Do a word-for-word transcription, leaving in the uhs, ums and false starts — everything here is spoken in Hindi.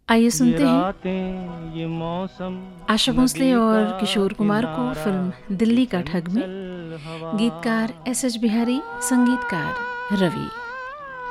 आइए सुनते हैं रातें ये मौसम आशा भोसले नदी का और किशोर कुमार को किनारा फिल्म कि दिल्ली का ठग में। चंचल हवा। गीतकार एस एच बिहारी, संगीतकार रवि।